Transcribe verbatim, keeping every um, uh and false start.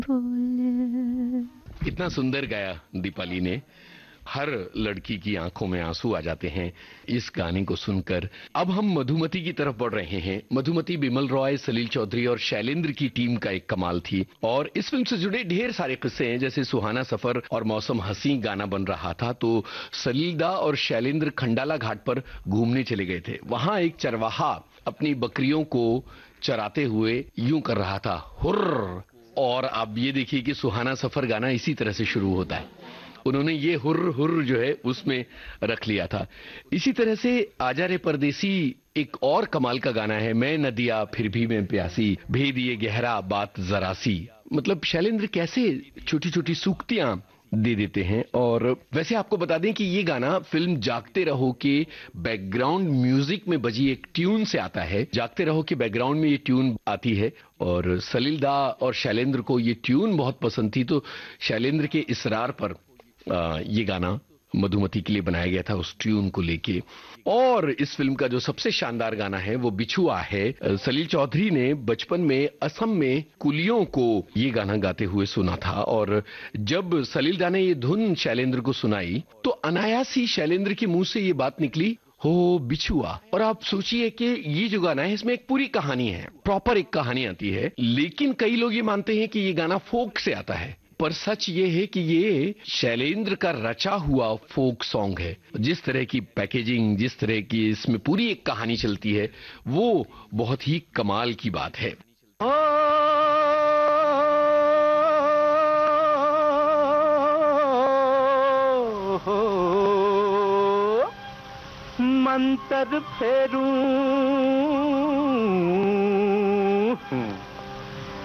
फूल। इतना सुंदर गाया दीपाली ने, हर लड़की की आंखों में आंसू आ जाते हैं इस गाने को सुनकर। अब हम मधुमती की तरफ बढ़ रहे हैं। मधुमती बिमल रॉय, सलील चौधरी और शैलेंद्र की टीम का एक कमाल थी, और इस फिल्म से जुड़े ढेर सारे किस्से हैं। जैसे सुहाना सफर और मौसम हसी गाना बन रहा था तो सलीलदा और शैलेंद्र खंडाला घाट पर घूमने चले गए थे। वहां एक चरवाहा अपनी बकरियों को चराते हुए यूं कर रहा था, हुर्र। और आप ये देखिए कि सुहाना सफर गाना इसी तरह से शुरू होता है। उन्होंने ये हुर्र हुर्र जो है उसमें रख लिया था। इसी तरह से आजा रे परदेसी एक और कमाल का गाना है, मैं नदिया फिर भी मैं प्यासी, भेद ये गहरा बात जरा सी। मतलब शैलेंद्र कैसे छोटी छोटी सूक्तियां दे देते हैं। और वैसे आपको बता दें कि ये गाना फिल्म जागते रहो के बैकग्राउंड म्यूजिक में बजी एक ट्यून से आता है। जागते रहो के बैकग्राउंड में ये ट्यून आती है और सलीलदा और शैलेंद्र को ये ट्यून बहुत पसंद थी, तो शैलेंद्र के इसरार पर आ, ये गाना मधुमती के लिए बनाया गया था उस ट्यून को लेके। और इस फिल्म का जो सबसे शानदार गाना है वो बिछुआ है। सलील चौधरी ने बचपन में असम में कुलियों को ये गाना गाते हुए सुना था, और जब सलीलदा ने ये धुन शैलेंद्र को सुनाई तो अनायासी शैलेंद्र के मुंह से ये बात निकली, हो बिछुआ। और आप सोचिए कि ये जो गाना है इसमें एक पूरी कहानी है, प्रॉपर एक कहानी आती है। लेकिन कई लोग ये मानते हैं कि ये गाना फोक से आता है, पर सच ये है कि ये शैलेंद्र का रचा हुआ फोक सॉन्ग है। जिस तरह की पैकेजिंग, जिस तरह की इसमें पूरी एक कहानी चलती है, वो बहुत ही कमाल की बात है। मंतर फेरूं